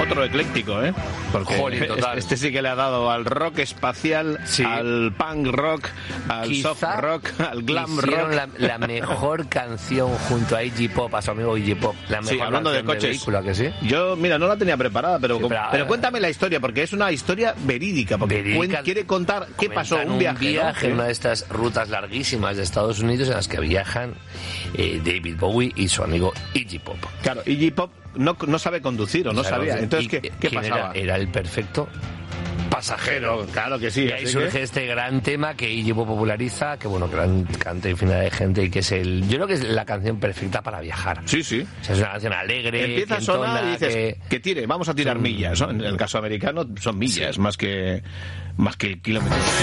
otro ecléctico, ¿eh? Porque Jolín, total. este sí que le ha dado al rock espacial, Sí. al punk rock, al Quizá soft rock, al glam hicieron rock. la mejor canción junto a Iggy Pop, a su amigo Iggy Pop. La mejor Sí, hablando de canción coches. vehículo, ¿a que sí? Yo, mira, no la tenía preparada, pero, Sí, pero cuéntame la historia, porque es una historia verídica, porque Verídica. quiere contar qué pasó, Comentan un viaje, ¿no? en una de estas rutas larguísimas de Estados Unidos en las que viajan David Bowie y su amigo Iggy Pop. Claro, Iggy Pop no sabe conducir o no sabía. Entonces, ¿qué ¿quién pasaba? Era el perfecto pasajero. Claro que sí. Y ahí así surge que- este gran tema que Iggy Pop populariza, que bueno, gran canta infinidad de gente y que es yo creo que es la canción perfecta para viajar. Sí, sí. O sea, es una canción alegre, Empieza a sonar y quientona, dices que tire, vamos a tirar millas, ¿no? En el caso americano son millas, más que kilómetros.